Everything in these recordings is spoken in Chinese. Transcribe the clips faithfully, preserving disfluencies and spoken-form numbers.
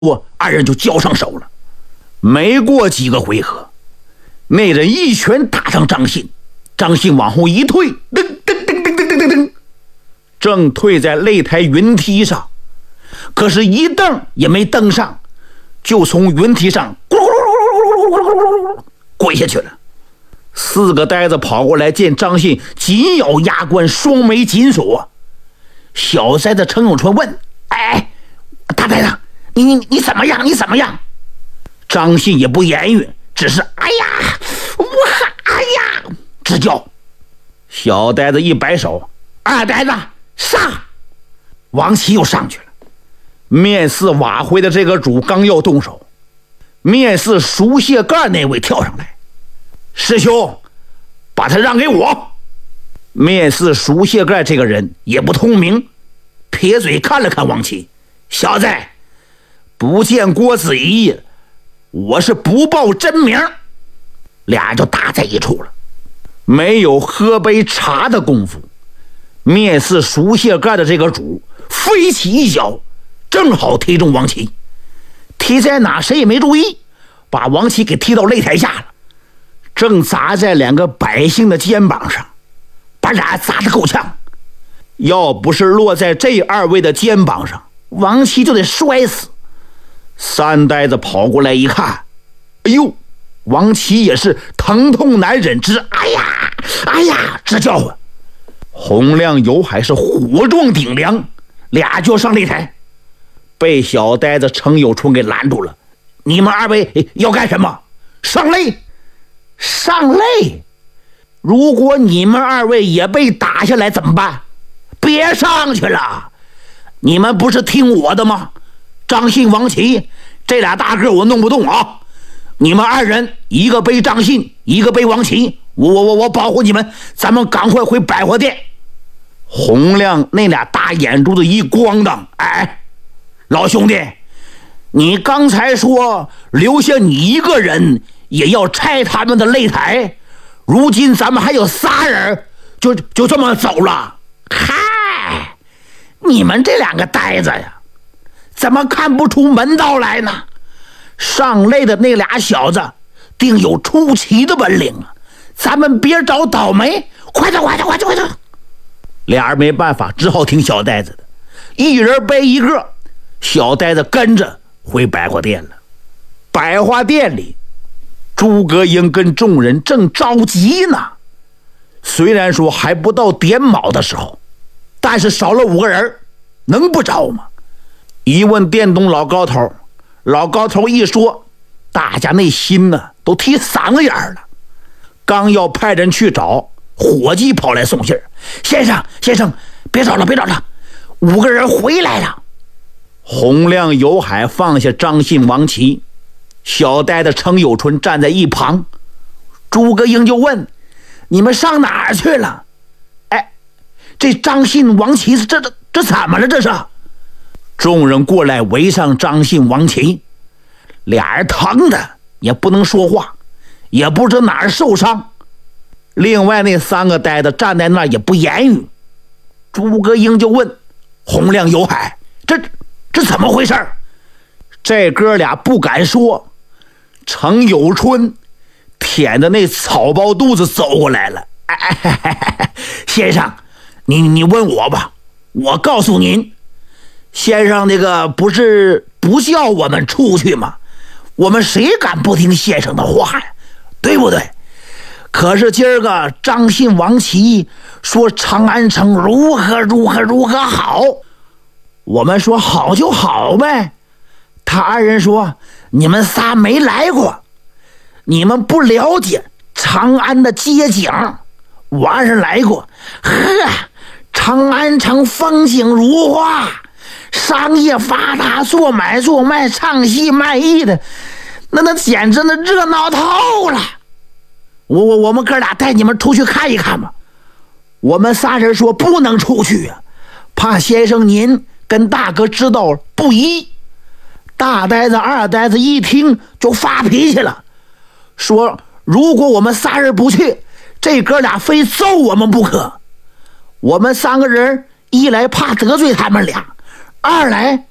我二人就交上手了。没过几个回合，那人一拳打上张信，张信往后一退，噔噔噔噔噔噔噔噔，正退在擂台云梯上，可是一蹬也没蹬上，就从云梯上咕噜咕噜咕噜咕噜咕噜咕噜咕噜跪下去了。四个呆子跑过来，见张信紧咬牙关，双眉紧锁。小呆子程永春问：“哎，大呆子，你你你怎么样？你怎么样？”张信也不言语，只是哎呀，我哎呀直叫。小呆子一摆手：“二呆子上！”王琦又上去了。面似瓦灰的这个主刚要动手，面似熟蟹盖那位跳上来：“师兄，把他让给我。”面似熟蟹盖这个人也不通明，撇嘴看了看王琦：“小子，不见郭子仪，我是不报真名。”俩就打在一处了。没有喝杯茶的功夫，面似熟蟹盖的这个主飞起一脚，正好踢中王琦。踢在哪谁也没注意，把王琦给踢到擂台下了，正砸在两个百姓的肩膀上，把俩砸得够呛。要不是落在这二位的肩膀上，王琦就得摔死。三呆子跑过来一看，哎呦，王琦也是疼痛难忍之，哎呀哎呀直叫唤。洪亮、尤海是火壮顶梁，俩就上擂台，被小呆子程有春给拦住了。你们二位要干什么？上擂！上擂！如果你们二位也被打下来怎么办？别上去了！你们不是听我的吗？张信、王琦这俩大个我弄不动啊！你们二人一个背张信，一个背王琦，我我我我保护你们，咱们赶快回百货店。洪亮那俩大眼珠子一光当，哎，老兄弟，你刚才说留下你一个人也要拆他们的擂台，如今咱们还有仨人就就这么走了。嗨，你们这两个呆子呀，怎么看不出门道来呢？上擂的那俩小子定有出奇的本领啊，咱们别找倒霉，快点快点快点快点！俩人没办法，只好听小呆子的，一人背一个，小呆子跟着回百货店了。百货店里，诸葛英跟众人正着急呢。虽然说还不到点卯的时候，但是少了五个人，能不着吗？一问店东老高头，老高头一说，大家那心呢都提嗓子眼了。刚要派人去找，伙计跑来送信儿：“先生，先生，别找了，别找了，五个人回来了。”洪亮、尤海放下张信、王琦，小呆的程有春站在一旁。诸葛英就问：“你们上哪儿去了？”哎，这张信、王琦这这这怎么了？这是？众人过来围上张信、王琦，俩人疼的也不能说话，也不知哪儿受伤。另外那三个呆子站在那儿也不言语。诸葛英就问洪亮、尤海：“这这怎么回事？”这哥俩不敢说。程有春舔着那草包肚子走过来了：“哎哎哎哎先生，你你问我吧，我告诉您，先生那个不是不叫我们出去吗？我们谁敢不听先生的话呀？对不对？可是今儿个张信、王琦说长安城如何如何如何好，我们说好就好呗。他二人说你们仨没来过，你们不了解长安的街景。我二人来过，呵，长安城风景如画，商业发达，做买做卖，唱戏卖艺的，那那简直那热闹透了。我我我们哥俩带你们出去看一看吧。我们仨人说不能出去啊，怕先生您跟大哥知道不宜。大呆子、二呆子一听就发脾气了，说如果我们仨人不去，这哥俩非揍我们不可。我们三个人一来怕得罪他们俩，二来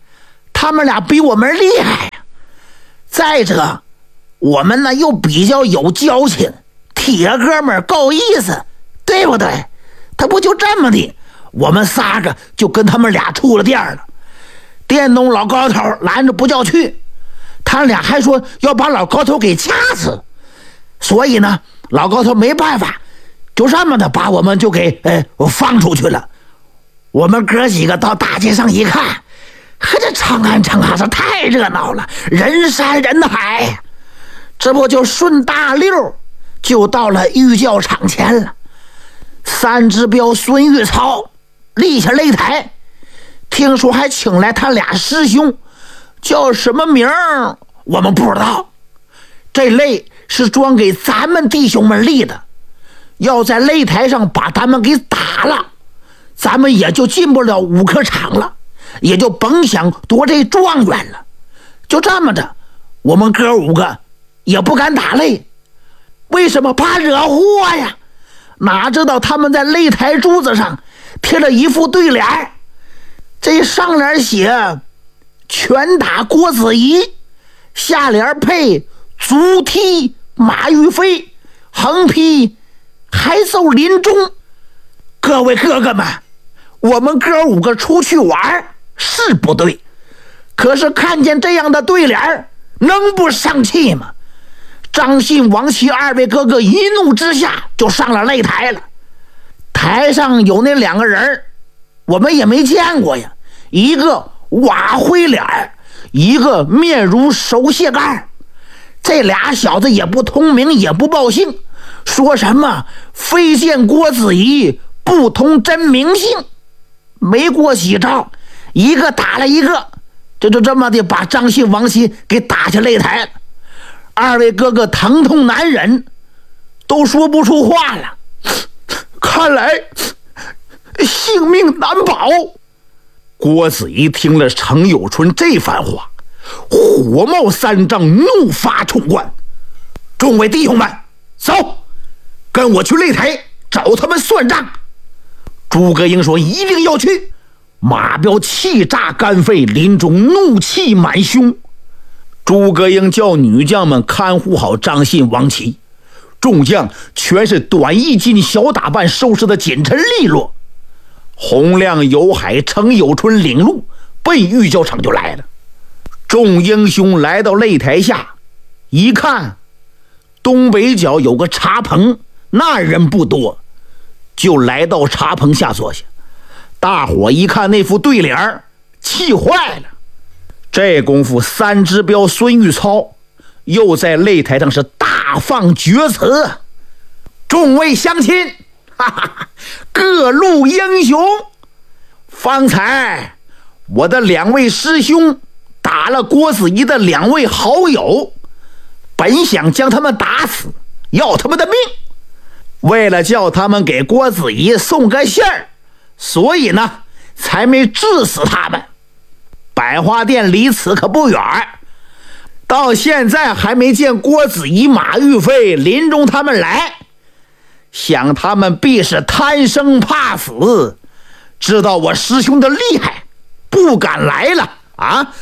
他们俩比我们厉害呀。再者，我们呢又比较有交情，铁哥们够意思，对不对？他不就这么的，我们仨个就跟他们俩处了店了。店东老高头拦着不叫去，他俩还说要把老高头给掐死，所以呢，老高头没办法，就这么的把我们就给呃放出去了。我们哥几个到大街上一看，可这长安城啊，这太热闹了，人山人海。这不就顺大溜就到了御教场前了。三只标孙玉操立下擂台，听说还请来他俩师兄，叫什么名儿我们不知道。这擂是专给咱们弟兄们立的，要在擂台上把他们给打了，咱们也就进不了五科场了，也就甭想夺这状元了。就这么着，我们哥五个也不敢打擂。为什么？怕惹祸呀。哪知道他们在擂台柱子上贴了一副对联，这上联写拳打郭子仪，下联配足踢马玉飞，横批还奏林中。各位哥哥们，我们哥五个出去玩是不对，可是看见这样的对联能不生气吗？张信、王琦二位哥哥一怒之下就上了擂台了。台上有那两个人我们也没见过呀，一个瓦灰脸，一个面如熟蟹干。这俩小子也不通名也不报姓，说什么非见郭子仪不通真名姓。没过几招，一个打了一个，这就这么的把张信、王琦给打下擂台了。二位哥哥疼痛难忍，都说不出话了，看来性命难保。郭子仪听了程有春这番话，火冒三丈，怒发冲冠。众位弟兄们，走，跟我去擂台找他们算账。诸葛英说一定要去。马彪气炸肝肺，林中怒气满胸。诸葛英叫女将们看护好张信、王琦，众将全是短衣襟小打扮，收拾的紧陈利落。洪亮、有海、程有春领路奔御教场就来了。众英雄来到擂台下一看，东北角有个茶棚，那人不多，就来到茶棚下坐下。大伙一看那副对联，气坏了。这功夫，三只标孙玉操又在擂台上是大放厥词。众位乡亲，哈哈，各路英雄，方才我的两位师兄打了郭子仪的两位好友，本想将他们打死，要他们的命。为了叫他们给郭子仪送个信儿，所以呢才没治死他们。百花店离此可不远，到现在还没见郭子仪、马玉飞、林中他们来，想他们必是贪生怕死，知道我师兄的厉害，不敢来了啊！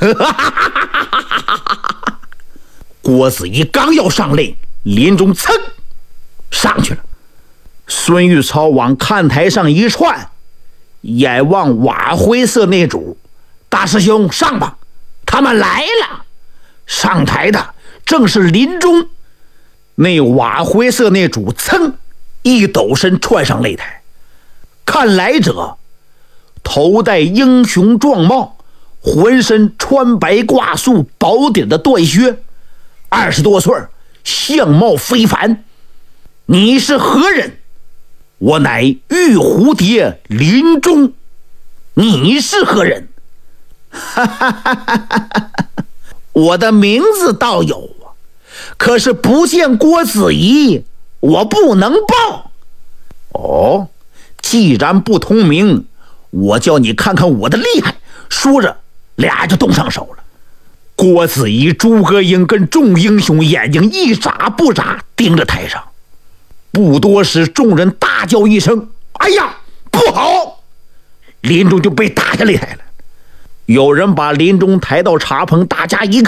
郭子仪刚要上擂，林中噌上去了。孙玉操往看台上一窜，眼望瓦灰色那主，大师兄上吧，他们来了。上台的正是林中。那瓦灰色那主噌一抖身窜上擂台，看来者头戴英雄壮帽，浑身穿白挂素宝顶的缎靴，二十多岁，相貌非凡。你是何人？我乃玉蝴蝶林中。你是何人？哈哈哈哈哈！我的名字倒有啊，可是不见郭子仪，我不能报。哦，既然不通名，我叫你看看我的厉害。说着，俩就动上手了。郭子仪、诸葛英跟众英雄眼睛一眨不眨盯着台上。不多时，众人大叫一声：“哎呀，不好！”林中就被打下擂台了。 有人把林中抬到茶棚，大家一看。